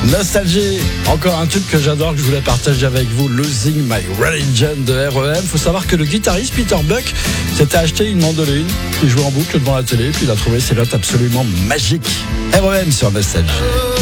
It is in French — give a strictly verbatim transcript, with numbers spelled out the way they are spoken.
Nostalgie, encore un tube que j'adore, que je voulais partager avec vous, Losing My Religion de R E M. Faut savoir que le guitariste Peter Buck s'était acheté une mandoline, il jouait en boucle devant la télé, puis il a trouvé ces notes absolument magiques. R E M sur Nostalgie.